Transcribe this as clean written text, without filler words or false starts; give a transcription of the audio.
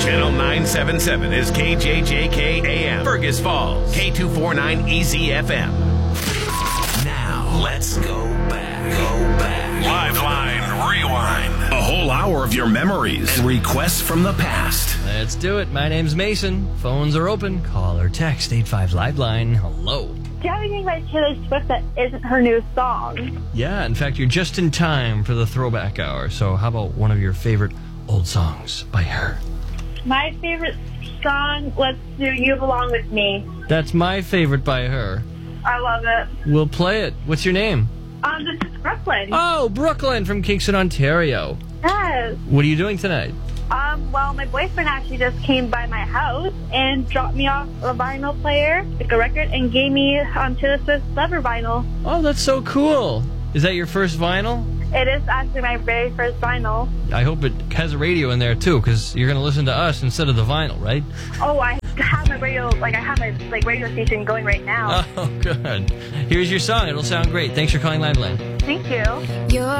Channel 977 is KJJK AM, Fergus Falls, K249EZ FM. Now, let's go back. Liveline Rewind. A whole hour of your memories and requests from the past. Let's do it. My name's Mason. Phones are open. Call or text 85 Liveline. Hello. Do you have anything by Taylor Swift that isn't her new song? Yeah, in fact, you're just in time for the throwback hour. So how about one of your favorite old songs by her? My favorite song, let's do You Belong With Me. That's my favorite by her. I love it. We'll play it. What's your name? This is Brooklyn. Oh, Brooklyn from Kingston, Ontario. Yes. What are you doing tonight? Well, my boyfriend actually just came by my house and dropped me off a vinyl player, like a record, and gave me Taylor Swift's Lover vinyl. Oh, that's so cool. Is that your first vinyl? It is actually my very first vinyl. I hope it has a radio in there, too, because you're going to listen to us instead of the vinyl, right? Oh, I have my radio, I have my radio station going right now. Oh, good. Here's your song. It'll sound great. Thanks for calling Liveline. Thank you. You're